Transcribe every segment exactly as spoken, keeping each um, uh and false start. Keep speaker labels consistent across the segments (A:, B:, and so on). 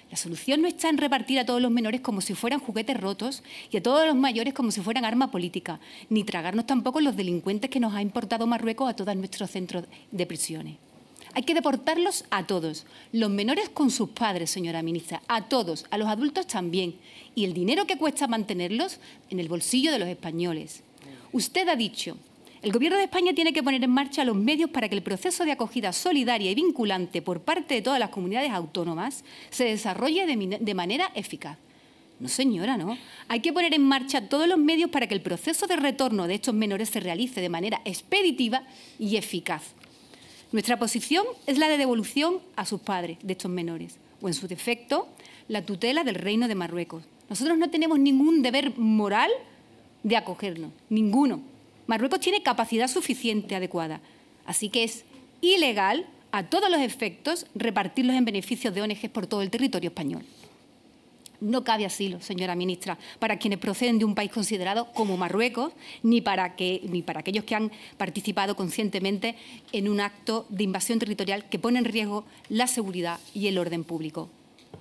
A: La solución no está en repartir a todos los menores como si fueran juguetes rotos y a todos los mayores como si fueran arma política, ni tragarnos tampoco los delincuentes que nos ha importado Marruecos a todos nuestros centros de prisiones. Hay que deportarlos a todos, los menores con sus padres, señora ministra, a todos, a los adultos también, y el dinero que cuesta mantenerlos en el bolsillo de los españoles. Usted ha dicho, el Gobierno de España tiene que poner en marcha los medios para que el proceso de acogida solidaria y vinculante por parte de todas las comunidades autónomas se desarrolle de, de manera eficaz. No, señora, no. Hay que poner en marcha todos los medios para que el proceso de retorno de estos menores se realice de manera expeditiva y eficaz. Nuestra posición es la de devolución a sus padres de estos menores, o en su defecto, la tutela del Reino de Marruecos. Nosotros no tenemos ningún deber moral de acogernos, ninguno. Marruecos tiene capacidad suficiente adecuada, así que es ilegal a todos los efectos repartirlos en beneficios de O N Ges por todo el territorio español. No cabe asilo, señora ministra, para quienes proceden de un país considerado como Marruecos, ni para, que, ni para aquellos que han participado conscientemente en un acto de invasión territorial que pone en riesgo la seguridad y el orden público.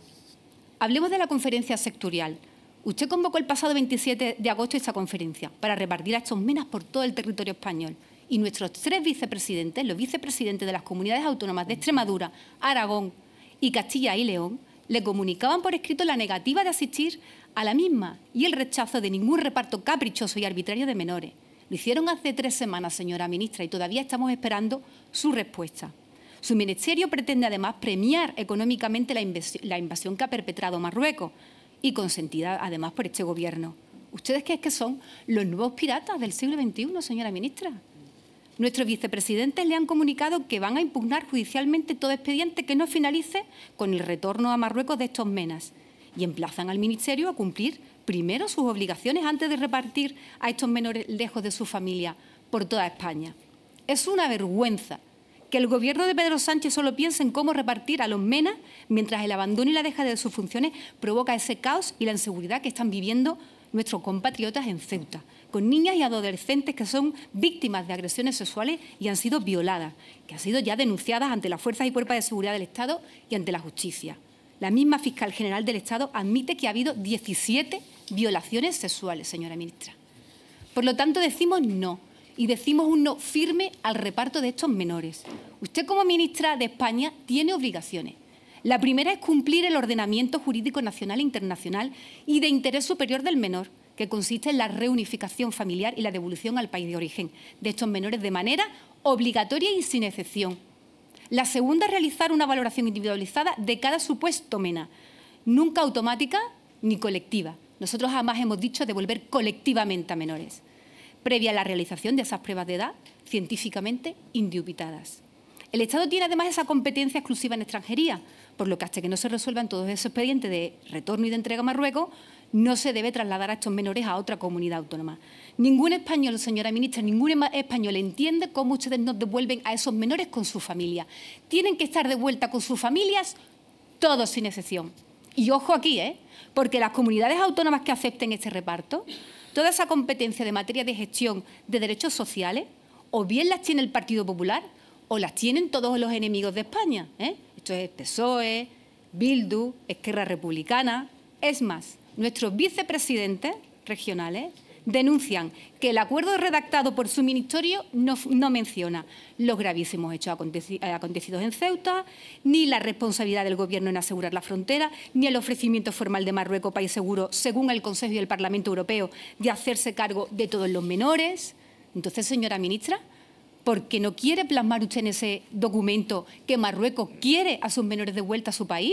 A: Hablemos de la conferencia sectorial. Usted convocó el pasado veintisiete de agosto esta conferencia para repartir a estos menas por todo el territorio español. Y nuestros tres vicepresidentes, los vicepresidentes de las comunidades autónomas de Extremadura, Aragón y Castilla y León, le comunicaban por escrito la negativa de asistir a la misma y el rechazo de ningún reparto caprichoso y arbitrario de menores. Lo hicieron hace tres semanas, señora ministra, y todavía estamos esperando su respuesta. Su ministerio pretende además premiar económicamente la invasión, la invasión que ha perpetrado Marruecos y consentida además por este Gobierno. ¿Ustedes qué es que son los nuevos piratas del siglo veintiuno, señora ministra? Nuestros vicepresidentes le han comunicado que van a impugnar judicialmente todo expediente que no finalice con el retorno a Marruecos de estos menas y emplazan al Ministerio a cumplir primero sus obligaciones antes de repartir a estos menores lejos de su familia por toda España. Es una vergüenza que el Gobierno de Pedro Sánchez solo piense en cómo repartir a los menas mientras el abandono y la deja de sus funciones provoca ese caos y la inseguridad que están viviendo nuestros compatriotas en Ceuta, con niñas y adolescentes que son víctimas de agresiones sexuales y han sido violadas, que han sido ya denunciadas ante las fuerzas y cuerpos de seguridad del Estado y ante la justicia. La misma fiscal general del Estado admite que ha habido diecisiete violaciones sexuales, señora ministra. Por lo tanto, decimos no, y decimos un no firme al reparto de estos menores. Usted, como ministra de España, tiene obligaciones. La primera es cumplir el ordenamiento jurídico nacional e internacional y de interés superior del menor, que consiste en la reunificación familiar y la devolución al país de origen de estos menores de manera obligatoria y sin excepción. La segunda es realizar una valoración individualizada de cada supuesto mena, nunca automática ni colectiva. Nosotros jamás hemos dicho devolver colectivamente a menores, previa a la realización de esas pruebas de edad científicamente indubitadas. El Estado tiene además esa competencia exclusiva en extranjería, por lo que hasta que no se resuelvan todos esos expedientes de retorno y de entrega a Marruecos, no se debe trasladar a estos menores a otra comunidad autónoma. Ningún español, señora ministra, ningún español entiende cómo ustedes nos devuelven a esos menores con su familia. Tienen que estar de vuelta con sus familias todos sin excepción. Y ojo aquí, ¿eh? Porque las comunidades autónomas que acepten este reparto, toda esa competencia de materia de gestión de derechos sociales, o bien las tiene el Partido Popular o las tienen todos los enemigos de España, ¿eh? Esto es P S O E, Bildu, Esquerra Republicana. Es más, nuestros vicepresidentes regionales denuncian que el acuerdo redactado por su ministerio no, no menciona los gravísimos hechos aconteci acontecidos en Ceuta, ni la responsabilidad del Gobierno en asegurar la frontera, ni el ofrecimiento formal de Marruecos, país seguro, según el Consejo y el Parlamento Europeo, de hacerse cargo de todos los menores. Entonces, señora ministra, ¿por qué no quiere plasmar usted en ese documento que Marruecos quiere a sus menores de vuelta a su país?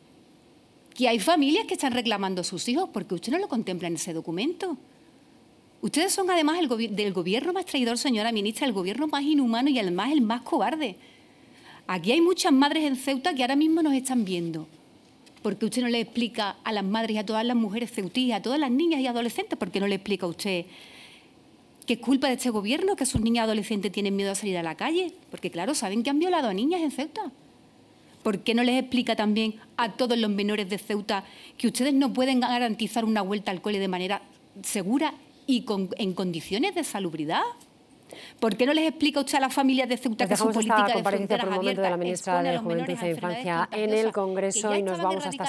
A: Que hay familias que están reclamando a sus hijos, porque usted no lo contempla en ese documento. Ustedes son además el gobi- del gobierno más traidor, señora ministra, el gobierno más inhumano y además el más cobarde. Aquí hay muchas madres en Ceuta que ahora mismo nos están viendo, porque usted no le explica a las madres y a todas las mujeres ceutíes, a todas las niñas y adolescentes, ¿por qué no le explica a usted que es culpa de este gobierno que sus niñas y adolescentes tienen miedo a salir a la calle? Porque claro, saben que han violado a niñas en Ceuta. ¿Por qué no les explica también a todos los menores de Ceuta que ustedes no pueden garantizar una vuelta al cole de manera segura y con, en condiciones de salubridad? ¿Por qué no les explica usted a las familias de Ceuta que su política de fronteras abiertas
B: de la ministra de Juventud e Infancia en el Congreso y nos vamos hasta